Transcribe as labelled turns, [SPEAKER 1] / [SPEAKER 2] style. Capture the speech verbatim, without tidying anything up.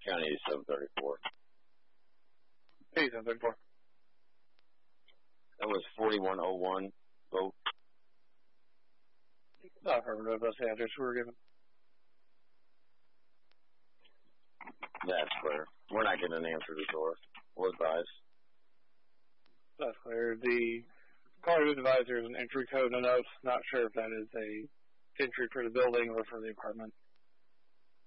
[SPEAKER 1] County eighty-seven thirty-four.
[SPEAKER 2] eighty-seven thirty-four.
[SPEAKER 1] That was forty-one oh one vote.
[SPEAKER 2] Affirmative, that's the address we were given.
[SPEAKER 1] That's clear. We're not getting an answer to door. We'll advise.
[SPEAKER 2] That's clear. The caller who advised there is an entry code, no notes. Not sure if that is a entry for the building or for the apartment.